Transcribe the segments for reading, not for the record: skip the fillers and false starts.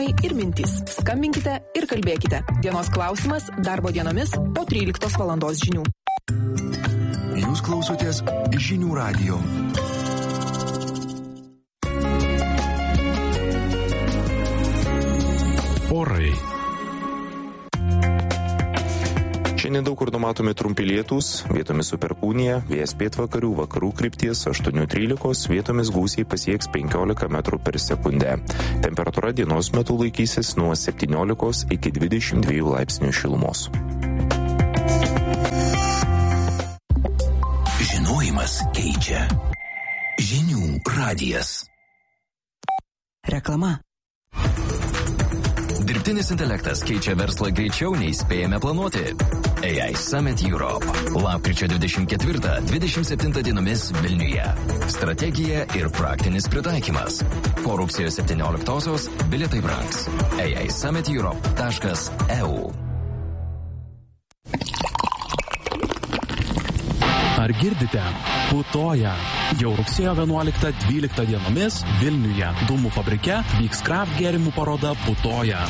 ir mintys. Skambinkite ir kalbėkite. Dienos klausimas darbo dienomis po 13 valandos žinių. Jūs klausotės Žinių radijo. Orai. Šiandien daug kur numatomi trumpi lietūs, vietomis su perkūnija, vėjas pietvakarių, vakarų krypties 8-13, vietomis gūsiai pasieks 15 metrų per sekundę. Temperatūra dienos metu laikysis nuo 17 iki 22 laipsnių šilumos. Žinojimas keičia. Žinių radijas. Reklama. Dirbtinis intelektas keičia verslą greičiau nei spėjame planuoti. AI Summit Europe. Lapkričio 24-27 dienomis Vilniuje. Strategija ir praktinis pritaikymas. Po rugsėjo 17-osios bilietai brangs. AISummitEurope.eu. Ar girdite? Putoja. Jau rugsėjo 11-12 dienomis Vilniuje Dūmų fabrike vyks kraft gėrimų paroda Putoja.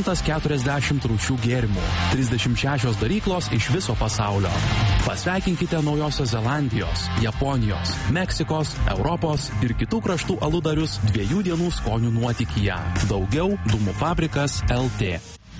140 rūšių gėrimų, 36 daryklos iš viso pasaulio. Pasveikinkite Naujosios Zelandijos, Japonijos, Meksikos, Europos ir kitų kraštų aludarius 2 dienų skonių nuotykyje. Daugiau Dūmų fabrikas LT.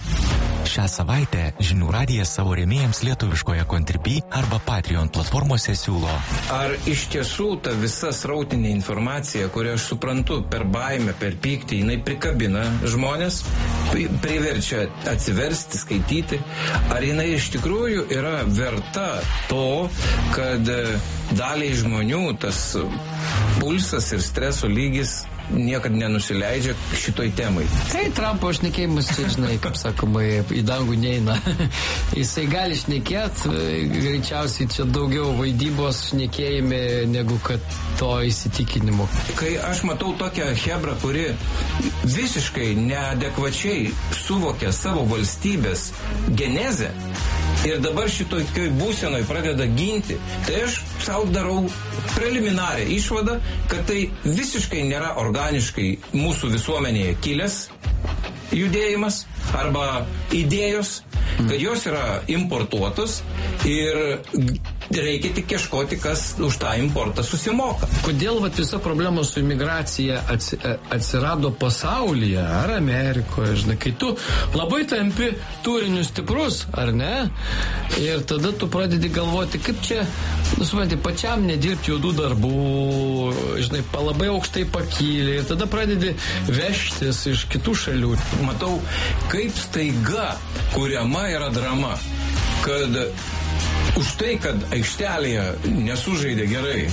Šią savaitę Žinių radijas savo rėmėjams lietuviškoje Contribui arba Patreon platformose siūlo. Ar iš tiesų ta visa srautinė informacija, kurią aš suprantu per baimę, per pyktį, jinai prikabina žmonės, priverčia atsiversti, skaityti, ar jinai iš tikrųjų yra verta to, kad daliai žmonių tas pulsas ir streso lygis niekad nenusileidžia šitoj temai. Tai Trumpo šnekėjimas čia, žinai, kaip sakoma, į dangų neina. Jisai gali šnekėt, greičiausiai čia daugiau vaidybos šnekėjime negu kad to įsitikinimu. Kai aš matau tokią hebrą, kuri visiškai neadekvačiai suvokia savo valstybės genezę ir dabar šitoj būsenoj pradeda ginti, tai aš sau darau preliminarią išvadą, kad tai visiškai nėra organiškai mūsų visuomenėje kilęs judėjimas arba idėjos, kad jos yra importuotos ir reikia tik ieškoti, kas už tą importą susimoka. Kodėl visa problema su imigracija atsirado pasaulyje ar Amerikoje, žinai, kai tu labai tampi turiniu stiprus, ar ne? Ir tada tu pradedi galvoti, kaip čia, supranti, pačiam nedirbti juodų darbų, žinai, labai aukštai pakylė, ir tada pradedi vežtis iš kitų šalių. Matau, kaip staiga kuriama yra drama, kad už tai, kad aikštelėje nesužaidė gerai,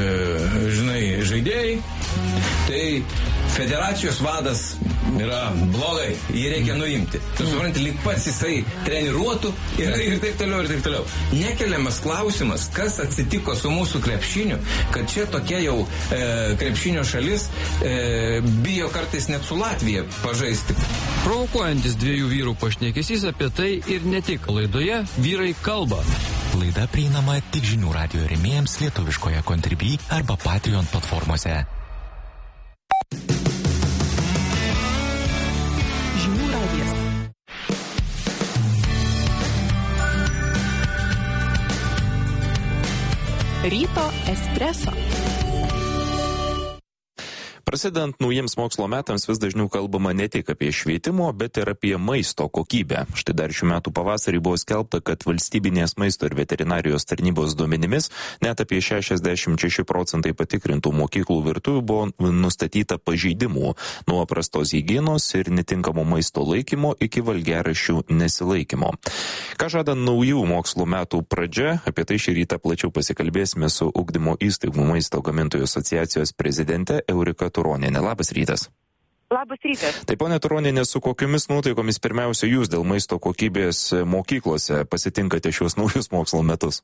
žinai, žaidėjai, tai federacijos vadas yra blogai, jį reikia nuimti. Tu supranti, lyg pats jisai treniruotų ir taip toliau, ir taip toliau. Nekeliamas klausimas, kas atsitiko su mūsų krepšiniu, kad čia tokia jau krepšinio šalis bijo kartais net su Latvija pažaisti. Provokuojantis 2 vyrų pašnekesys apie tai ir ne tik. Laidoje Vyrai kalba. Laida prieinama tik Žinių radijo rėmėjams lietuviškoje Contribui arba Patreon platformose. Žinių radijas. Ryto espreso. Prasidedant naujiems mokslo metams vis dažniau kalbama ne tik apie švietimo, bet ir apie maisto kokybę. Štai dar šių metų pavasarį buvo skelbta, kad valstybinės maisto ir veterinarijos tarnybos duomenimis net apie 66% patikrintų mokyklų virtuvių buvo nustatyta pažeidimų nuo prastos higienos ir netinkamo maisto laikymo iki valgiaraščių nesilaikymo. Ką žada naujų mokslo metų pradžia? Apie tai šį rytą plačiau pasikalbėsime su ugdymo įstaigų maisto gamintojų asociacijos prezidente Eurika Turonienė. Labas rytas. Labas rytas. Tai, ponė Turonienė, su kokiomis nuotaikomis pirmiausia jūs dėl maisto kokybės mokyklose pasitinkate šios naujus mokslo metus?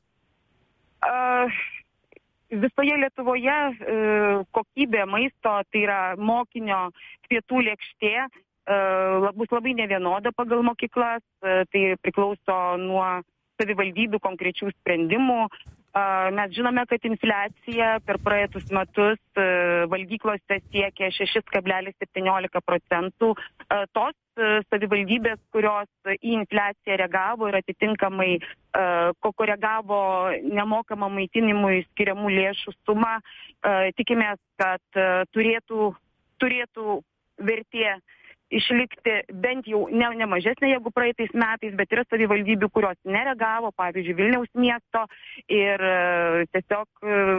Visoje Lietuvoje kokybė maisto, tai yra mokinio pietų lėkštė, bus labai nevienoda pagal mokyklas, tai priklauso nuo savivaldybių konkrečių sprendimų. Mes žinome, kad infliacija per praeitus metus valgyklose siekia 6,17%. Tos savivaldybės, kurios į infliaciją reagavo ir atitinkamai koregavo nemokamą maitinimui skiriamų lėšų sumą, tikimės, kad turėtų vertė išlikti bent jau ne mažesnė, jeigu praeitais metais, bet yra savivaldybių, kurios nereagavo, pavyzdžiui, Vilniaus miesto, ir tiesiog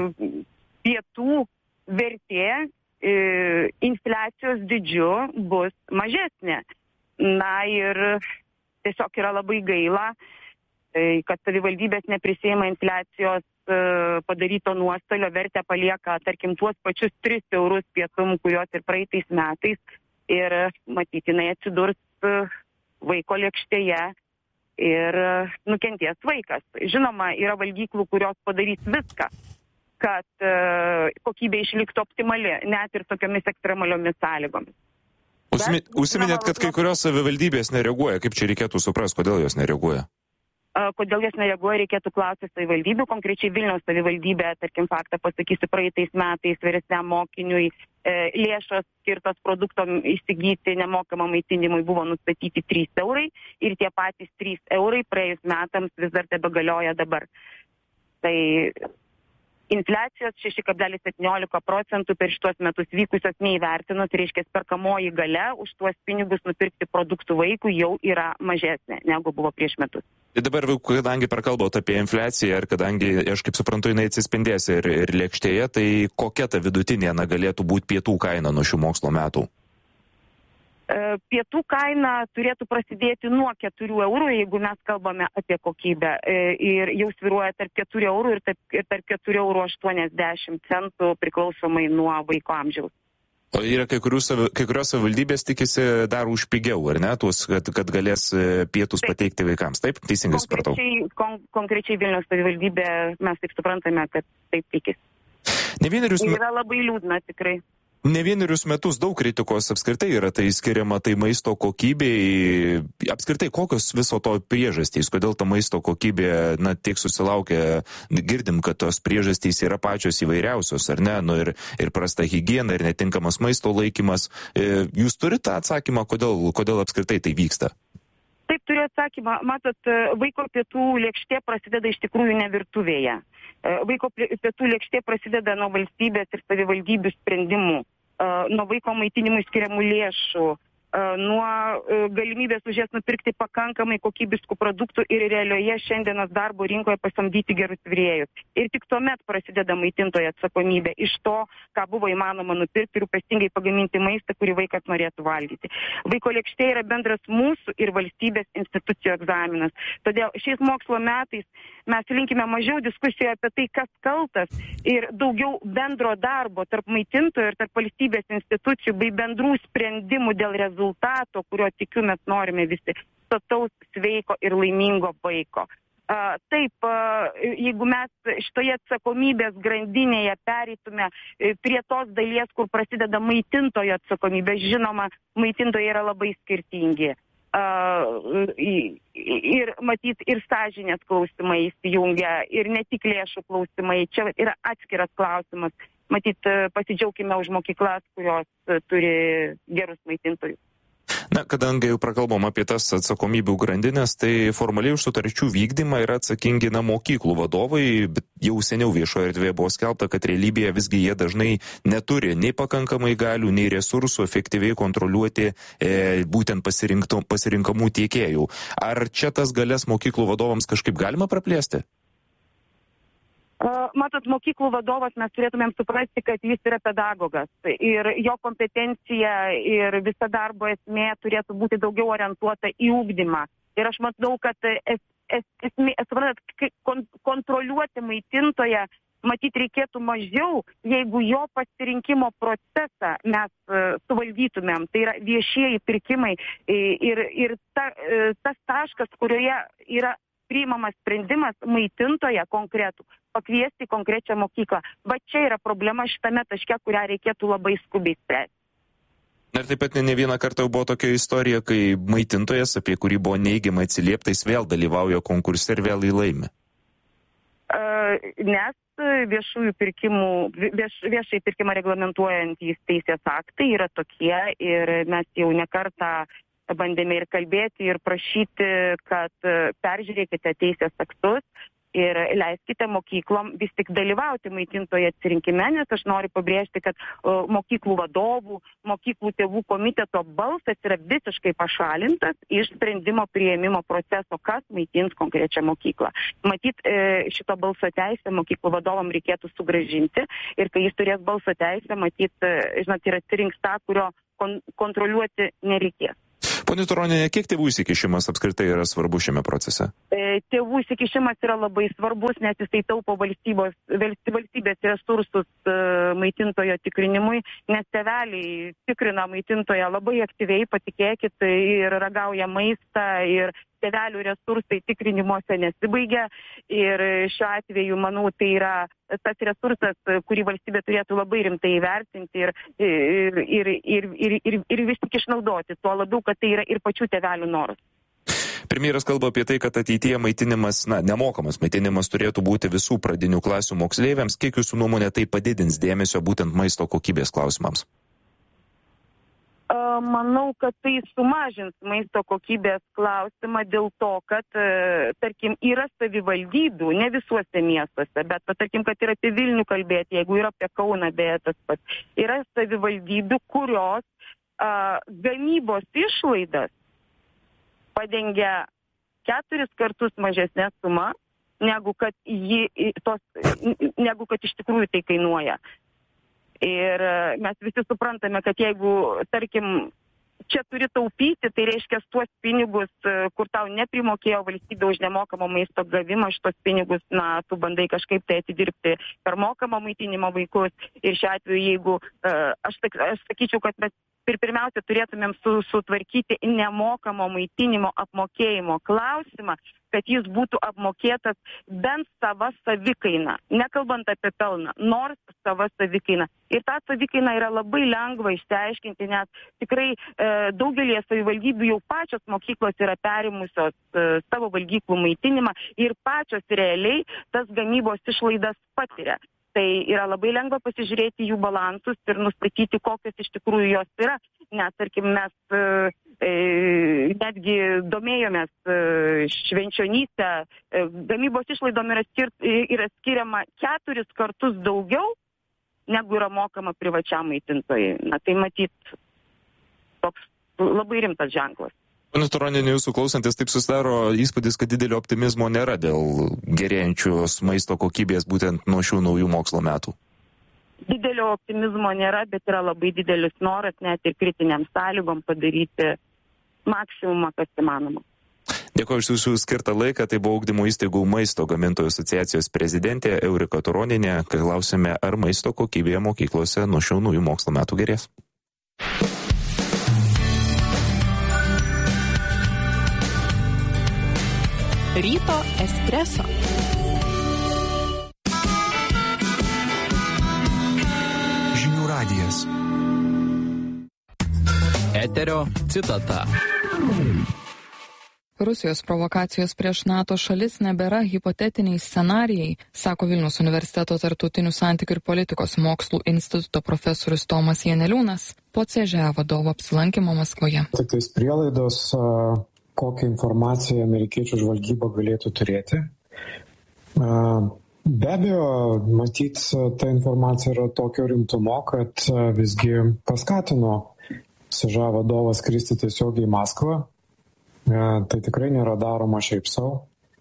pietų vertė infliacijos dydžiu bus mažesnė. Na ir tiesiog yra labai gaila, kad savivaldybės neprisėima infliacijos padaryto nuostolio, vertę palieka, tarkim, tuos pačius 3 eurus pietum, kurios ir praeitais metais, ir matytinai atsidurs vaiko lėkštėje ir nukenties vaikas. Žinoma, yra valgyklų, kurios padarys viską, kad kokybė išliktų optimali, net ir tokiomis ekstremaliomis sąlygomis. Užsiminėt, kad kai kurios savivaldybės nereaguoja. Kaip čia reikėtų suprasti, kodėl jos nereaguoja? Kodėl jos nereaguoja, reikėtų klausti savivaldybių. Konkrečiai Vilniaus savivaldybė, tarkim, faktą pasakysiu, praeitais metais vyresniam mokiniui lėšos skirtos produktom įsigyti nemokamam maitinimui buvo nustatyti 3 eurai ir tie patys 3 eurai praėjus metams vis dar tebegalioja dabar. Tai infliacijos 6,17% per šitos metus vykusios neįvertinus, reiškia, perkamoji galia už tuos pinigus nupirkti produktų vaikui jau yra mažesnė, negu buvo prieš metus. Tai dabar, kadangi prakalbot apie infliaciją ir kadangi, aš kaip suprantu, jinai atsispindės ir lėkštėje, tai kokia ta vidutinė galėtų būti pietų kaina nuo šių mokslo metų? Pietų kaina turėtų prasidėti nuo 4 eurų, jeigu mes kalbame apie kokybę. Ir jau svyruoja tarp 4 eurų ir tarp 4 eurų 80 centų priklausomai nuo vaiko amžiaus. O yra kai kurios savivaldybės tikisi dar už pigiau, ar ne, tuos, kad galės pietus pateikti vaikams. Taip, teisingai supratau. Konkrečiai Vilniaus savivaldybė, mes taip suprantame, kad taip tikisi. Yra labai liūdna tikrai. Ne vienerius metus daug kritikos apskritai yra tai skiriama tai maisto kokybei. Apskritai, kokios viso to priežastys, kodėl ta maisto kokybė, tiek susilaukia, girdim, kad tos priežastys yra pačios įvairiausios, ar ne, ir prasta higiena, ir netinkamas maisto laikymas. Jūs turite atsakymą, kodėl apskritai tai vyksta? Taip, turiu atsakymą. Matot, vaiko pietų lėkštė prasideda iš tikrųjų ne virtuvėje. Vaiko pietų lėkštė prasideda nuo valstybės ir savivaldybių sprendimų, nuo vaiko maitinimui skiriamų lėšų, nuo galimybės už jas nupirkti pakankamai kokybiškų produktų ir realioje šiandienos darbo rinkoje pasamdyti gerus virėjus. Ir tik tuomet prasideda maitintojo atsakomybė iš to, ką buvo įmanoma nupirkti ir rūpestingai pagaminti maistą, kurį vaikas norėtų valgyti. Vaiko lėkštė yra bendras mūsų ir valstybės institucijų egzaminas. Todėl šiais mokslo metais mes linkime mažiau diskusijų apie tai, kas kaltas, ir daugiau bendro darbo tarp maitintojo ir tarp valstybės institucijų bei bendrų sprendimų dėl rezultato, kurio tikiu mes norime visi, sotaus, sveiko ir laimingo vaiko. Taip, jeigu mes šitoje atsakomybės grandinėje pereitume prie tos dalies, kur prasideda maitintojo atsakomybė, žinoma, maitintojai yra labai skirtingi. Ir matyt, ir sąžinės klausimai įsijungia, ir ne tik lėšų klausimai. Čia yra atskiras klausimas. Matyt, pasidžiaukime už mokyklas, kurios turi gerus maitintojus. Kadangi jau prakalbom apie tas atsakomybių grandinės, tai formaliai už sutarčių vykdymą yra atsakingi mokyklų vadovai, bet jau seniau viešoje erdvėje buvo skelbta, kad realybėje visgi jie dažnai neturi nei pakankamai galių, nei resursų efektyviai kontroliuoti būtent pasirinkamų tiekėjų. Ar čia tas galias mokyklų vadovams kažkaip galima praplėsti? Matot, mokyklų vadovas mes turėtumėm suprasti, kad jis yra pedagogas ir jo kompetencija ir visa darbo esmė turėtų būti daugiau orientuota į ugdymą. Ir aš matau, kad kontroliuoti maitintoją matyt reikėtų mažiau, jeigu jo pasirinkimo procesą mes suvaldytumėm. Tai yra viešieji pirkimai ir tas taškas, kurioje yra priimamas sprendimas maitintoją konkretų, pakviesti konkrečią mokyklą. Va čia yra problema šitame taške, kurią reikėtų labai skubiai spręsti. Ir taip pat ne vieną kartą jau buvo tokia istorija, kai maitintojas, apie kurį buvo neigiamai atsiliepta, jis vėl dalyvauja konkurse ir vėl jį laimi. nes viešai pirkimą reglamentuojantys teisės aktai yra tokie ir mes jau ne kartą bandėme ir kalbėti ir prašyti, kad peržiūrėkite teisės aktus ir leiskite mokyklom vis tik dalyvauti maitintojo atsirinkime, nes aš noriu pabrėžti, kad mokyklų vadovų, mokyklų tėvų komiteto balsas yra visiškai pašalintas iš sprendimo priėmimo proceso, kas maitins konkrečią mokyklą. Matyt, šito balso teisę mokyklų vadovam reikėtų sugrąžinti ir kai jis turės balso teisę, matyt, ir atsirinks tą, kurio kontroliuoti nereikės. Pone Turoniene, kiek tėvų įsikišimas apskritai yra svarbu šiame procese? Tėvų įsikišimas yra labai svarbus, nes jisai taupo valstybės resursus maitintojo tikrinimui, nes tėveliai tikrina maitintoją labai aktyviai, patikėkit, ir ragauja maistą, ir tėvelių resursai tikrinimuose nesibaigia ir šiuo atveju, manau, tai yra tas resursas, kurį valstybė turėtų labai rimtai įvertinti ir vis tik išnaudoti, tuo labiau, kad tai yra ir pačių tėvelių noras. Premjeras kalba apie tai, kad ateityje maitinimas, nemokamas maitinimas turėtų būti visų pradinių klasių moksleiviams. Kiek jūsų nuomonė tai padidins dėmesio būtent maisto kokybės klausimams? Manau, kad tai sumažins maisto kokybės klausimą dėl to, kad, tarkim, yra savivaldybių, ne visuose miestuose, bet, tarkim, kad ir apie Vilnių kalbėti, jeigu yra apie Kauną, beje, tas pats, yra savivaldybių, kurios gamybos išlaidas padengia 4 kartus mažesnė suma, negu kad iš tikrųjų tai kainuoja. Ir mes visi suprantame, kad jeigu, tarkim, čia turi taupyti, tai reiškia tuos pinigus, kur tau neprimokėjo valstybė už nemokamą maisto gavimą, šitos pinigus, tu bandai kažkaip tai atidirbti per mokamą maitinimo vaikus. Ir šiuo atveju, jeigu aš sakyčiau, kad mes pirmiausia turėtumėm sutvarkyti nemokamo maitinimo apmokėjimo klausimą, kad jis būtų apmokėtas bent sava savikaina, nekalbant apie pelną, nors sava savikaina. Ir tą savikainą yra labai lengva išsiaiškinti, nes tikrai daugelį savivaldybių jau pačios mokyklos yra perimusios savo valgyklų maitinimą ir pačios realiai tas gamybos išlaidas patiria. Tai yra labai lengva pasižiūrėti jų balansus ir nustatyti, kokios iš tikrųjų jos yra. Nes, tarkim, mes netgi domėjomės švenčionyse, gamybos išlaidom yra skiriama 4 kartus daugiau, negu yra mokama privačiam maitintojai. Tai matyt, toks labai rimtas ženklas. Pane Turoniene, jūsų klausantis, taip susidaro įspūdis, kad didelio optimizmo nėra dėl gerėjančios maisto kokybės būtent nuo šių naujų mokslo metų. Didelio optimizmo nėra, bet yra labai didelis noras net ir kritiniam sąlygom padaryti maksimumą, kas įmanoma. Dėkuoju už jūsų skirtą laiką. Tai buvo Ugdymo įstaigų maisto gamintojų asociacijos prezidentė Eurika Turonienė, kai klausėme, ar maisto kokybėje mokyklose nuo šių naujų mokslo metų gerės. Ryto espreso. Žinių radijas. Eterio citata. Rusijos provokacijos prieš NATO šalis nebėra hipotetiniai scenarijai, sako Vilniaus universiteto tarptautinių santykių ir politikos mokslų instituto profesorius Tomas Janeliūnas po CŽA vadovo apsilankimo Maskvoje. Tik tais prielaidos, kokią informaciją amerikiečių žvalgyba galėtų turėti. Be abejo, matyt, ta informacija yra tokio rimtumo, kad visgi paskatino CŽA vadovą skristi tiesiogiai į Maskvą. Tai tikrai nėra daroma šiaip savo.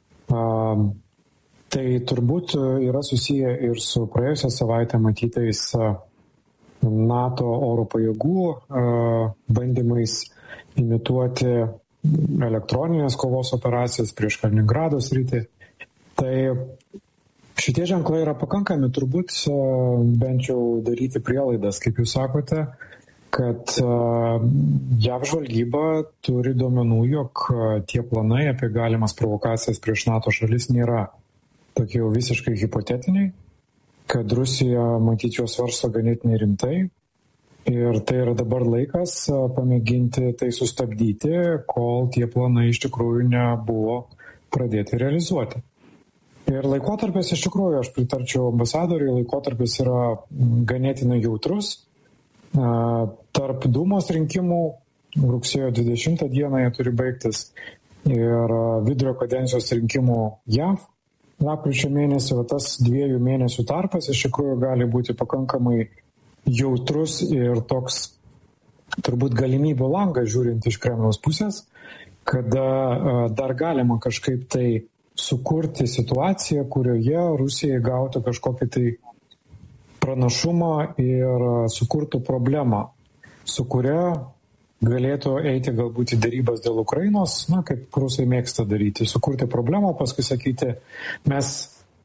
Tai turbūt yra susiję ir su praėjusią savaitę matytais NATO oro pajėgų bandymais imituoti elektroninės kovos operacijas prieš Kaliningrado sritį. Tai šitie ženklai yra pakankami turbūt bent jau daryti prielaidas, kaip jūs sakote, kad JAV žvalgyba turi duomenų, jog tie planai apie galimas provokacijas prieš NATO šalis nėra tokie jau visiškai hipotetiniai, kad Rusija, matyt, juos svarsto ganėtinai rimtai. Ir tai yra dabar laikas pamėginti tai sustabdyti, kol tie planai iš tikrųjų nebuvo pradėti realizuoti. Ir laikotarpis iš tikrųjų, aš pritarčiau ambasadoriui, laikotarpis yra ganėtinai jautrus. Tarp Dūmos rinkimų rugsėjo 20 dieną jie turi baigtis ir vidurio kadencijos rinkimų JAV lapkričio mėnesį, tas 2 mėnesių tarpas iš tikrųjų gali būti pakankamai jautrus ir toks turbūt galimybių langas žiūrint iš Kremliaus pusės, kada dar galima kažkaip tai sukurti situaciją, kurioje Rusijai gautų kažkokį tai pranašumą ir sukurtų problemą, su kuria galėtų eiti galbūt į dėrybas dėl Ukrainos, kaip rusai mėgsta daryti, sukurti problemą, paskui sakyti, mes